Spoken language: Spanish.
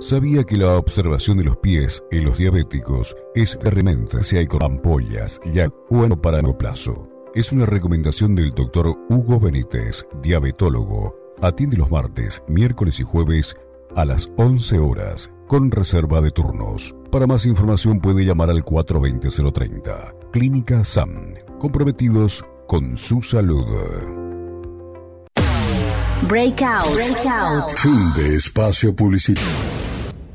¿Sabía que la observación de los pies en los diabéticos es realmente si hay con ampollas ya bueno para largo plazo? Es una recomendación del Dr. Hugo Benítez, diabetólogo. Atiende los martes, miércoles y jueves a las 11 horas, con reserva de turnos. Para más información puede llamar al 420-030. Clínica SAM, comprometidos con su salud. Breakout. Fin de espacio publicitario.